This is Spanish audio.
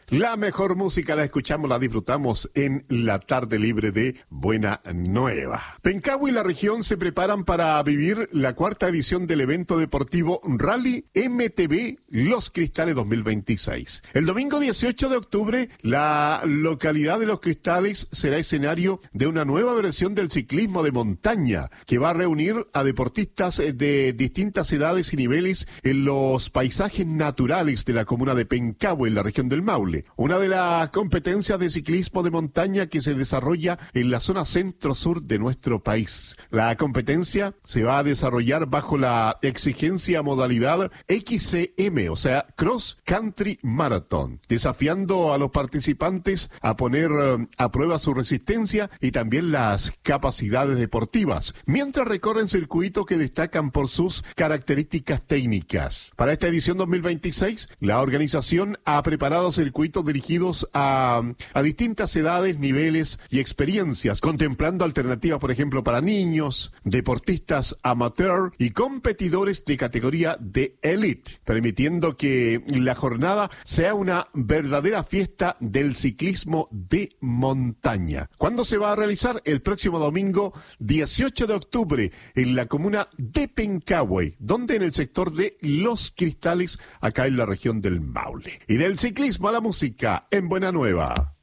La mejor música la escuchamos, la disfrutamos en la tarde libre de Buena Nueva. Pencahue y la región se preparan para vivir la cuarta edición del evento deportivo Rally MTB Los Cristales 2026. El domingo 18 de octubre, la localidad de Los Cristales será escenario de una nueva versión del ciclismo de montaña que va a reunir a deportistas de distintas edades y niveles en los paisajes naturales de la comuna de Pencahue, en la región del Maule. Una de las competencias de ciclismo de montaña que se desarrolla en la zona centro-sur de nuestro país. La competencia se va a desarrollar bajo la exigencia modalidad XCM, o sea, Cross Country Marathon, desafiando a los participantes a poner a prueba su resistencia y también las capacidades deportivas, mientras recorren circuitos que destacan por sus características técnicas. Para esta edición 2026, la organización ha preparado circuitos dirigidos a distintas edades, niveles y experiencias, contemplando alternativas, por ejemplo, para niños, deportistas amateur y competidores de categoría de élite, permitiendo que la jornada sea una verdadera fiesta del ciclismo de montaña. ¿Cuándo se va a realizar? El próximo domingo 18 de octubre en la comuna de Pencahue, donde en el sector de Los Cristales, acá en la región del Maule. Y del ciclismo a la música en Buena Nueva.